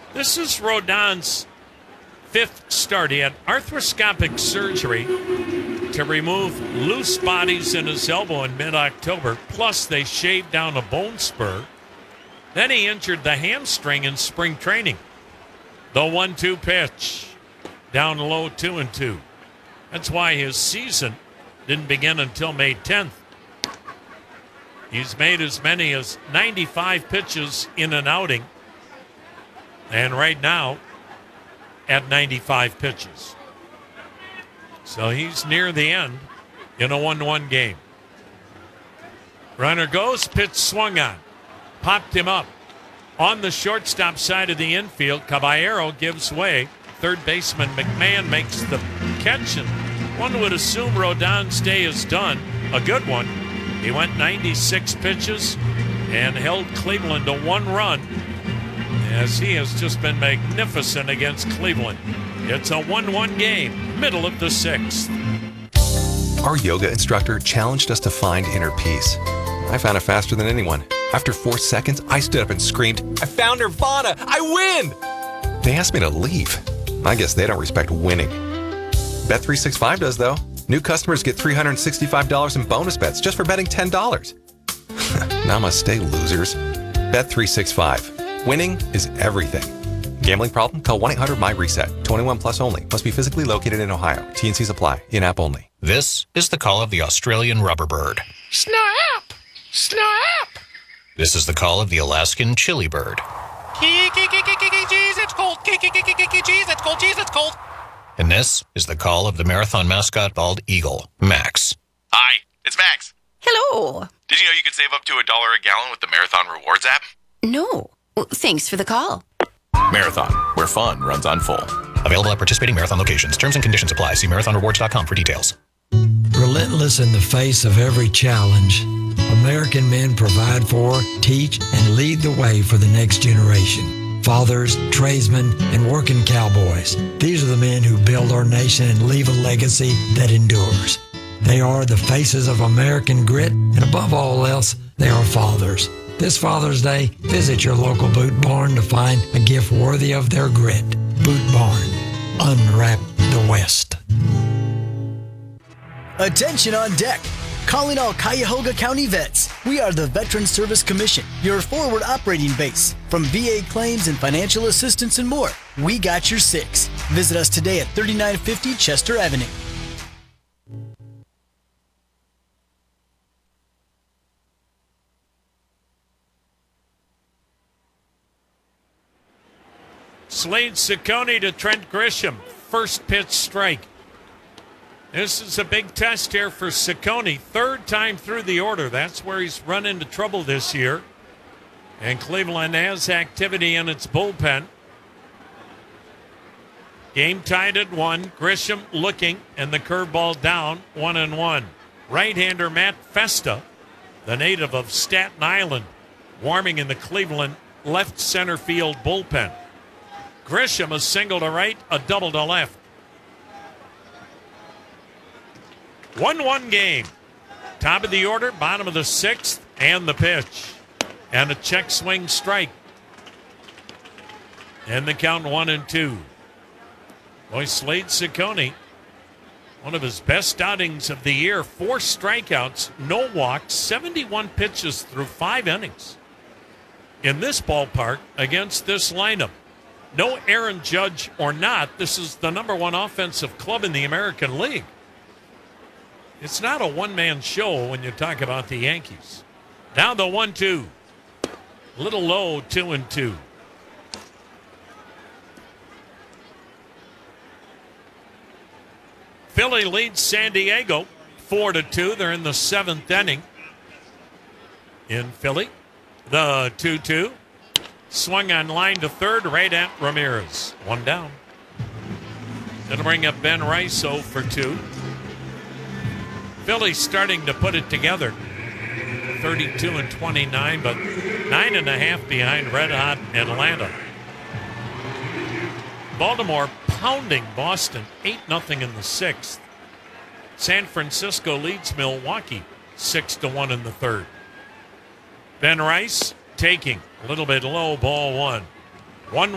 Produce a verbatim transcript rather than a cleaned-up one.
This is Rodon's fifth start. He had arthroscopic surgery to remove loose bodies in his elbow in mid-October. Plus, they shaved down a bone spur. Then he injured the hamstring in spring training. The one two pitch. Down low, two and two. That's why his season didn't begin until May tenth. He's made as many as ninety-five pitches in an outing. And right now, at ninety-five pitches. So he's near the end in a one one game. Runner goes, pitch swung on. Popped him up. On the shortstop side of the infield, Caballero gives way. Third baseman McMahon makes the catch, and one would assume Rodon's day is done. A good one. He went ninety-six pitches and held Cleveland to one run, as he has just been magnificent against Cleveland. It's a one one game, middle of the sixth. Our yoga instructor challenged us to find inner peace. I found it faster than anyone. After four seconds, I stood up and screamed, "I found Nirvana! I win!" They asked me to leave. I guess they don't respect winning. Bet three sixty-five does, though. New customers get three hundred sixty-five dollars in bonus bets just for betting ten dollars. Namaste, losers. Bet three sixty-five. Winning is everything. Gambling problem? Call one eight hundred my reset. twenty-one plus only. Must be physically located in Ohio. T and Cs apply. In-app only. This is the call of the Australian rubberbird. Snap! Snap! This is the call of the Alaskan chili bird. Jeez, it's cold. Jeez, it's cold. Jeez, it's cold. And this is the call of the marathon mascot bald eagle, Max. Hi, it's Max. Hello. Did you know you could save up to a dollar a gallon with the Marathon Rewards app? No. Well, thanks for the call. Marathon, where fun runs on full. Available at participating marathon locations. Terms and conditions apply. See marathon rewards dot com for details. Relentless in the face of every challenge, American men provide for, teach, and lead the way for the next generation. Fathers, tradesmen, and working cowboys. These are the men who build our nation and leave a legacy that endures. They are the faces of American grit, and above all else, they are fathers. This Father's Day, visit your local Boot Barn to find a gift worthy of their grit. Boot Barn. Unwrap the West. Attention on deck. Calling all Cuyahoga County vets. We are the Veterans Service Commission, your forward operating base. From V A claims and financial assistance and more, we got your six. Visit us today at thirty-nine fifty Chester Avenue. Slade Ciccone to Trent Grisham. First pitch strike. This is a big test here for Ciccone. Third time through the order. That's where he's run into trouble this year. And Cleveland has activity in its bullpen. Game tied at one. Grisham looking, and the curveball down, one and one. Right-hander Matt Festa, the native of Staten Island, warming in the Cleveland left center field bullpen. Grisham a single to right, a double to left. one one game. Top of the order, bottom of the sixth, and the pitch. And a check swing strike. And the count one and two. Boy, Slade Ciccone, one of his best outings of the year. Four strikeouts, no walks, seventy-one pitches through five innings. In this ballpark, against this lineup. No Aaron Judge or not, this is the number one offensive club in the American League. It's not a one-man show when you talk about the Yankees. Now the one two. Little low, two and two. Philly leads San Diego four to two. They're in the seventh inning. In Philly, the two two. Swung on line to third, right at Ramirez. One down. That'll bring up Ben Rice oh for two. Philly starting to put it together. thirty-two and twenty-nine, but nine and a half behind Red Hot Atlanta. Baltimore pounding Boston eight nothing in the sixth. San Francisco leads Milwaukee six to one in the third. Ben Rice taking a little bit low, ball one. One